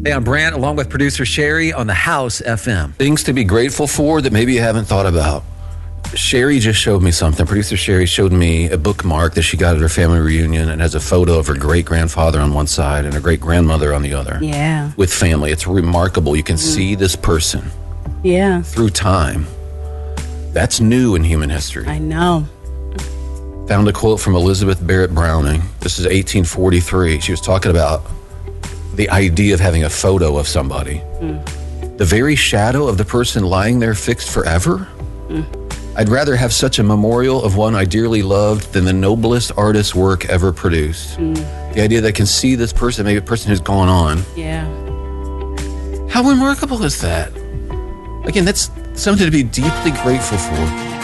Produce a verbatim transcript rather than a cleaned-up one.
Hey, I'm Brant, along with producer Sherry on the House F M. Things to be grateful for that maybe you haven't thought about. Sherry just showed me something. Producer Sherry showed me a bookmark that she got at her family reunion and has a photo of her great-grandfather on one side and her great-grandmother on the other. Yeah. With family. It's remarkable. You can mm. see this person. Yeah. Through time. That's new in human history. I know. Found a quote from Elizabeth Barrett Browning. This is eighteen forty-three. She was talking about the idea of having a photo of somebody. Mm. The very shadow of the person lying there fixed forever? Mm. I'd rather have such a memorial of one I dearly loved than the noblest artist's work ever produced. Mm. The idea that I can see this person, maybe a person who's gone on. Yeah. How remarkable is that? Again, that's something to be deeply grateful for.